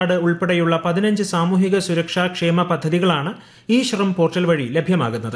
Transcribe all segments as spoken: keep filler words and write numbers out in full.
ഉൾപ്പെടെയുള്ള പതിനഞ്ച് സാമൂഹിക സുരക്ഷാ ക്ഷേമ പദ്ധതികളാണ് ഈ ശ്രം പോർട്ടൽ വഴി ലഭ്യമാകുന്നത്.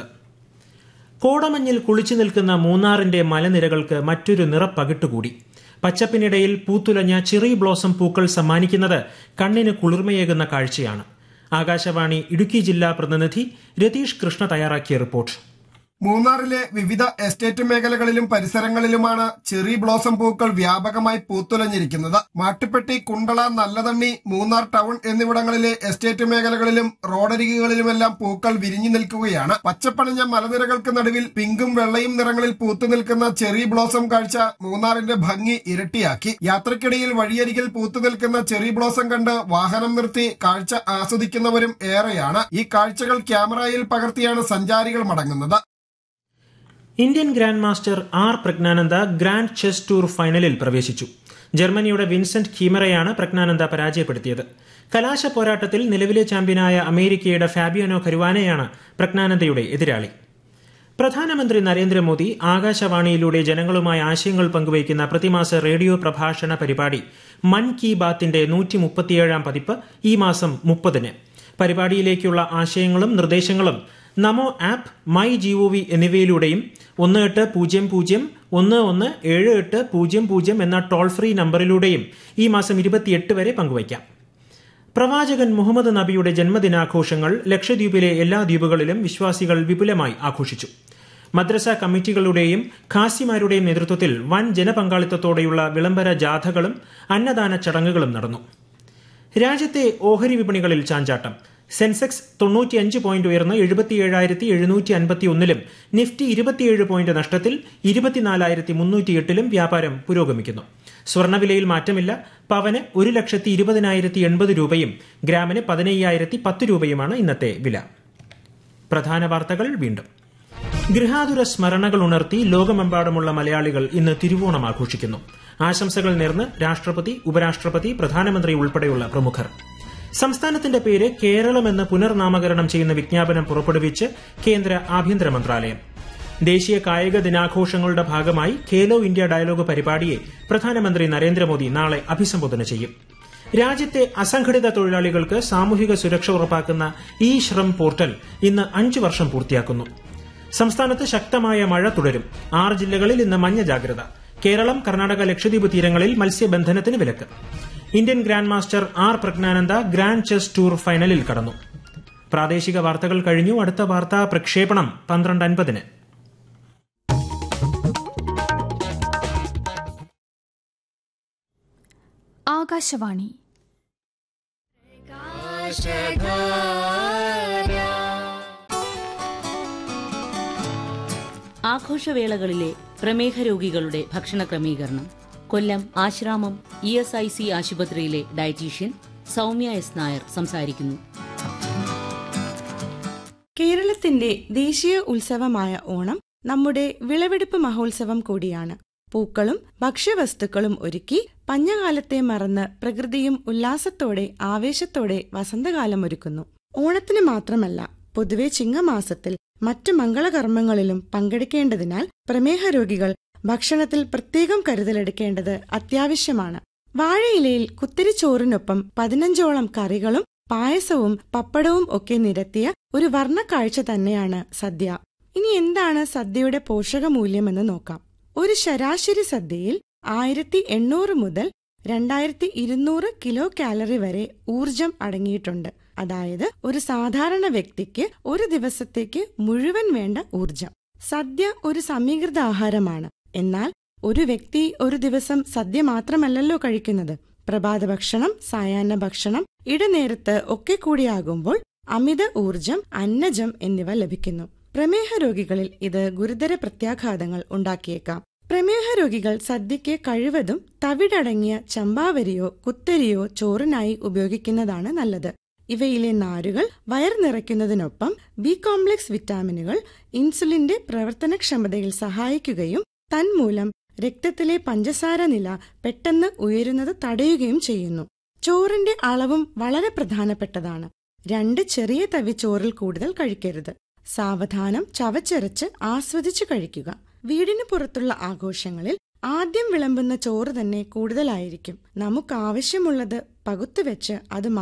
കോടമഞ്ഞിൽ കുളിച്ചു നിൽക്കുന്ന മൂന്നാറിന്റെ മലനിരകൾക്ക് മറ്റൊരു നിറപ്പകിട്ടുകൂടി. പച്ചപ്പിനിടയിൽ പൂത്തുലഞ്ഞ ചെറി ബ്ലോസം പൂക്കൾ സമ്മാനിക്കുന്നത് കണ്ണിന് കുളിർമയേകുന്ന കാഴ്ചയാണ്. ആകാശവാണി ഇടുക്കി ജില്ലാ പ്രതിനിധി രതീഷ് കൃഷ്ണ തയ്യാറാക്കിയ റിപ്പോർട്ട്. മൂന്നാറിലെ വിവിധ എസ്റ്റേറ്റ് മേഖലകളിലും പരിസരങ്ങളിലുമാണ് ചെറി ബ്ലോസം പൂക്കൾ വ്യാപകമായി പൂത്തുലഞ്ഞിരിക്കുന്നത്. മാട്ടുപ്പെട്ടി, കുണ്ടള, നല്ലതണ്ണി, മൂന്നാർ ടൗൺ എന്നിവിടങ്ങളിലെ എസ്റ്റേറ്റ് മേഖലകളിലും റോഡരികുകളിലുമെല്ലാം പൂക്കൾ വിരിഞ്ഞു നിൽക്കുകയാണ്. പച്ചപ്പണിഞ്ഞ മലനിരകൾക്ക് നടുവിൽ പിങ്കും വെള്ളയും നിറങ്ങളിൽ പൂത്തു നിൽക്കുന്ന ചെറി ബ്ലോസം കാഴ്ച മൂന്നാറിന്റെ ഭംഗി ഇരട്ടിയാക്കി. യാത്രക്കിടയിൽ വഴിയരികിൽ പൂത്തു നിൽക്കുന്ന ചെറി ബ്ലോസം കണ്ട് വാഹനം നിർത്തി കാഴ്ച ആസ്വദിക്കുന്നവരും ഏറെയാണ്. ഈ കാഴ്ചകൾ ക്യാമറയിൽ പകർത്തിയാണ് സഞ്ചാരികൾ മടങ്ങുന്നത്. Indian grand master R Praggnanandhaa grand chess tour ഫൈനലിൽ പ്രവേശിച്ചു. ജർമ്മനിയുടെ വിൻസെന്റ് കീമറയാണ് പ്രജ്ഞാനന്ദ പരാജയപ്പെടുത്തിയത്. കലാശ പോരാട്ടത്തിൽ നിലവിലെ ചാമ്പ്യനായ അമേരിക്കയുടെ ഫാബിയാനോ കരുവാനെയാണ് പ്രജ്ഞാനന്ദയുടെ എതിരാളി. പ്രധാനമന്ത്രി നരേന്ദ്രമോദി ആകാശവാണിയിലൂടെ ജനങ്ങളുമായി ആശയങ്ങൾ പങ്കുവയ്ക്കുന്ന പ്രതിമാസ റേഡിയോ പ്രഭാഷണ പരിപാടി മൻ കി ബാത്തിന്റെ നൂറ്റി മുപ്പത്തിയേഴാം പതിപ്പ് ഈ മാസം മുപ്പതിന്. പരിപാടിയിലേക്കുള്ള ആശയങ്ങളും നിർദ്ദേശങ്ങളും നമോ ആപ്പ്, മൈ ജിഒവി എന്നിവയിലൂടെയും ഒന്ന് എട്ട് പൂജ്യം പൂജ്യം ഒന്ന് ഒന്ന് ഏഴ് എട്ട് പൂജ്യം പൂജ്യം എന്ന ടോൾ ഫ്രീ നമ്പറിലൂടെയും ഈ മാസം ഇരുപത്തിയെട്ട് വരെ പങ്കുവയ്ക്കാം. പ്രവാചകൻ മുഹമ്മദ് നബിയുടെ ജന്മദിനാഘോഷങ്ങൾ ലക്ഷദ്വീപിലെ എല്ലാ ദ്വീപുകളിലും വിശ്വാസികൾ വിപുലമായി ആഘോഷിച്ചു. മദ്രസ കമ്മിറ്റികളുടെയും ഖാസിമാരുടെയും നേതൃത്വത്തിൽ വൻ ജനപങ്കാളിത്തത്തോടെയുള്ള വിളംബര ജാഥകളും അന്നദാന ചടങ്ങുകളും നടന്നു. രാജ്യത്തെ ഓഹരി വിപണികളിൽ ചാഞ്ചാട്ടം. സെൻസെക്സ് തൊണ്ണൂറ്റിയഞ്ച് പോയിന്റ് ഉയർന്ന് എഴുപത്തിയേഴായിരത്തി എഴുന്നൂറ്റി അൻപത്തി ഒന്നിലും നിഫ്റ്റി ഇരുപത്തിയേഴ് പോയിന്റ് നഷ്ടത്തിൽ ഇരുപത്തിനാലായിരത്തി മുന്നൂറ്റി എട്ടിലും വ്യാപാരം പുരോഗമിക്കുന്നു. സ്വർണ്ണവിലയിൽ മാറ്റമില്ല. പവന് ഒരു ലക്ഷത്തി ഇരുപതിനായിരത്തി എൺപത് രൂപയും ഗ്രാമിന് പതിനയ്യായിരത്തി പത്ത് രൂപയുമാണ് ഇന്നത്തെ വില. പ്രധാന വാർത്തകൾ വീണ്ടും. ഗൃഹാതുര സ്മരണകൾ ഉണർത്തി ലോകമെമ്പാടുമുള്ള മലയാളികൾ ഇന്ന് തിരുവോണം ആഘോഷിക്കുന്നു. ആശംസകൾ നേർന്ന് രാഷ്ട്രപതി, ഉപരാഷ്ട്രപതി, പ്രധാനമന്ത്രി ഉൾപ്പെടെയുള്ള പ്രമുഖർ. സംസ്ഥാനത്തിന്റെ പേര് കേരളമെന്ന് പുനർനാമകരണം ചെയ്യുന്ന വിജ്ഞാപനം പുറപ്പെടുവിച്ച് കേന്ദ്ര ആഭ്യന്തര മന്ത്രാലയം. ദേശീയ കായിക ദിനാഘോഷങ്ങളുടെ ഭാഗമായി ഖേലോ ഇന്ത്യ ഡയലോഗ് പരിപാടിയെ പ്രധാനമന്ത്രി നരേന്ദ്രമോദി നാളെ അഭിസംബോധന ചെയ്യും. രാജ്യത്തെ അസംഘടിത തൊഴിലാളികൾക്ക് സാമൂഹിക സുരക്ഷ ഉറപ്പാക്കുന്ന ഇ ശ്രം പോർട്ടൽ ഇന്ന് അഞ്ചു വർഷം പൂർത്തിയാക്കുന്നു. സംസ്ഥാനത്ത് ശക്തമായ മഴ തുടരും. ആറ് ജില്ലകളിൽ ഇന്ന് മഞ്ഞ ജാഗ്രത. കേരളം, കർണാടക, ലക്ഷദ്വീപ് തീരങ്ങളിൽ മത്സ്യബന്ധനത്തിന് വിലക്ക്. Indian grand master R Praggnanandhaa grand chess tour ഫൈനലിൽ കടന്നു. പ്രാദേശിക വാർത്തകൾ കഴിഞ്ഞു. അടുത്ത വാർത്താ പ്രക്ഷേപണം പന്ത്രണ്ട് അൻപതിന്. ആകാശവാണി. ആഘോഷവേളകളിലെ പ്രമേഹ രോഗികളുടെ ഭക്ഷണ ക്രമീകരണം. കൊല്ലം Asramam E S I C ആശുപത്രിയിലെ ഡയറ്റീഷ്യൻ സൗമ്യ എസ് നായർ സംസാരിക്കുന്നു. കേരളത്തിന്റെ ദേശീയ ഉത്സവമായ ഓണം നമ്മുടെ വിളവെടുപ്പ് മഹോത്സവം കൂടിയാണ്. പൂക്കളും ഭക്ഷ്യവസ്തുക്കളും ഒരുക്കി പഞ്ഞകാലത്തെ മറന്ന് പ്രകൃതിയും ഉല്ലാസത്തോടെ ആവേശത്തോടെ വസന്തകാലം ഒരുക്കുന്നു. ഓണത്തിന് മാത്രമല്ല, പൊതുവെ ചിങ്ങമാസത്തിൽ മറ്റ് മംഗളകർമ്മങ്ങളിലും പങ്കെടുക്കേണ്ടതിനാൽ പ്രമേഹ രോഗികൾ ഭക്ഷണത്തിൽ പ്രത്യേകം കരുതലെടുക്കേണ്ടത് അത്യാവശ്യമാണ്. വാഴയിലയിൽ കുത്തിരിച്ചോറിനൊപ്പം പതിനഞ്ചോളം കറികളും പായസവും പപ്പടവും ഒക്കെ നിരത്തിയ ഒരു വർണ്ണക്കാഴ്ച തന്നെയാണ് സദ്യ. ഇനി എന്താണ് സദ്യയുടെ പോഷകമൂല്യമെന്ന് നോക്കാം. ഒരു ശരാശരി സദ്യയിൽ ആയിരത്തി എണ്ണൂറ് മുതൽ രണ്ടായിരത്തി ഇരുന്നൂറ് കിലോ കാലറി വരെ ഊർജം അടങ്ങിയിട്ടുണ്ട്. അതായത് ഒരു സാധാരണ വ്യക്തിക്ക് ഒരു ദിവസത്തേക്ക് മുഴുവൻ വേണ്ട ഊർജം. സദ്യ ഒരു സമീകൃത ആഹാരമാണ്. എന്നാൽ ഒരു വ്യക്തി ഒരു ദിവസം സദ്യ മാത്രമല്ലല്ലോ കഴിക്കുന്നത്. പ്രഭാത ഭക്ഷണം, സായാഹ്ന ഭക്ഷണം, ഇടനേരത്ത് ഒക്കെ കൂടിയാകുമ്പോൾ അമിത ഊർജം, അന്നജം എന്നിവ ലഭിക്കുന്നു. പ്രമേഹ രോഗികളിൽ ഇത് ഗുരുതര പ്രത്യാഘാതങ്ങൾ ഉണ്ടാക്കിയേക്കാം. പ്രമേഹ രോഗികൾ സദ്യയ്ക്ക് കഴിവതും തവിടടങ്ങിയ ചമ്പാവരിയോ കുത്തരിയോ ചോറിനായി ഉപയോഗിക്കുന്നതാണ് നല്ലത്. ഇവയിലെ നാരുകൾ വയർ നിറയ്ക്കുന്നതിനൊപ്പം ബി കോംപ്ലക്സ് വിറ്റാമിനുകൾ ഇൻസുലിന്റെ പ്രവർത്തനക്ഷമതയിൽ സഹായിക്കുകയും തന്മൂലം രക്തത്തിലെ പഞ്ചസാര നില പെട്ടെന്ന് ഉയരുന്നത് തടയുകയും ചെയ്യുന്നു. ചോറിന്റെ അളവും വളരെ പ്രധാനപ്പെട്ടതാണ്. രണ്ട് ചെറിയ തവി ചോറിൽ കൂടുതൽ കഴിക്കരുത്. സാവധാനം ചവച്ചരച്ച് ആസ്വദിച്ചു കഴിക്കുക. വീടിന് പുറത്തുള്ള ആഘോഷങ്ങളിൽ ആദ്യം വിളമ്പുന്ന ചോറ് തന്നെ കൂടുതലായിരിക്കും. നമുക്കാവശ്യമുള്ളത് പകുത്തുവെച്ച് അത്